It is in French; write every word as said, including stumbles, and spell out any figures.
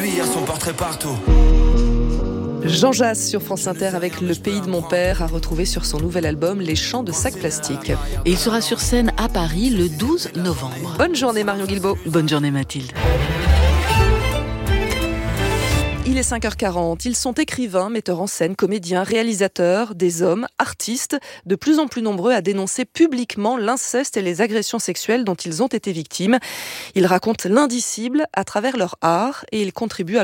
lui, il y a son portrait partout. Jean Jass sur France Inter avec Le Pays de mon père à retrouver sur son nouvel album Les Chants de sacs plastiques. Et il sera sur scène à Paris le douze novembre. Bonne journée Marion Guilbault. Bonne journée Mathilde. Il est cinq heures quarante, ils sont écrivains, metteurs en scène, comédiens, réalisateurs, des hommes, artistes, de plus en plus nombreux à dénoncer publiquement l'inceste et les agressions sexuelles dont ils ont été victimes. Ils racontent l'indicible à travers leur art et ils contribuent à